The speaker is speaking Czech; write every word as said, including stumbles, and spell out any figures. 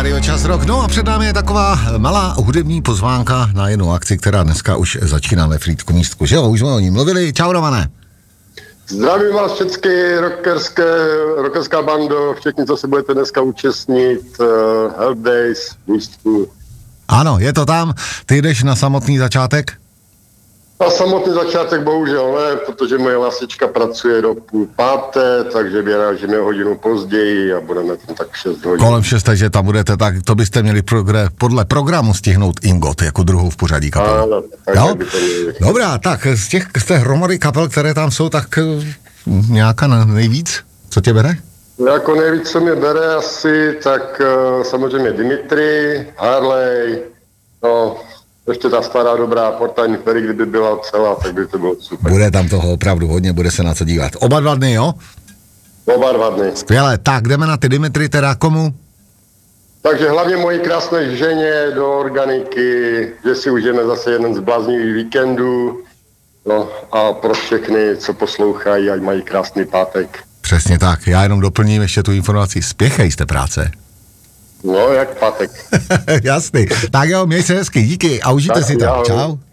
Rádio Čas Rock. No a před námi je taková malá hudební pozvánka na jednu akci, která dneska už začíná ve Frýdku místku. Že jo, už jsme o ní mluvili. Čau, Romane. Zdravím vás všechny rockerské, rockerská bando, všichni, co se budete dneska účastnit, uh, Help Days, místku. Ano, je to tam. Ty jdeš na samotný začátek? Na samotný začátek bohužel ne, protože moje lasička pracuje do půl páté, takže vyrážíme hodinu později a budeme tam tak šest hodin. Kolem šest, takže tam budete, tak to byste měli progr- podle programu stihnout Ingot jako druhou v pořadí kapelu. Ano, tak jo? by to měli. Dobrá, tak z těch z té hromady kapel, které tam jsou, tak nějaká nejvíc? Co tě bere? Jako nejvíc, co mě bere asi, tak uh, samozřejmě Dimitri, Harley, no... Ještě ta stará dobrá Porta Inferi, kdyby byla celá, tak by to bylo super. Bude tam toho opravdu hodně, bude se na co dívat. Oba dva dny, jo? Oba dva dny. Skvěle, tak jdeme na ty Dimitri, teda komu? Takže hlavně mojí krásné ženě do organiky, že si užijeme zase jeden z bláznivých víkendů. No a pro všechny, co poslouchají, ať mají krásný pátek. Přesně tak, já jenom doplním ještě tu informaci. Spěchej z té práce. No, jak pátek. Jasný. Tak jo, měj se hezky, díky a užijte tak, si to. Ahoj. Čau.